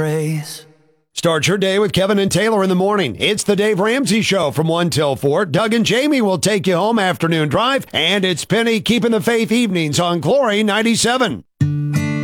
Praise. Start your day with Kevin and Taylor in the morning. It's the Dave Ramsey Show from 1 till 4. Doug and Jamie will take you home afternoon drive. And it's Penny keeping the faith evenings on Glory 97.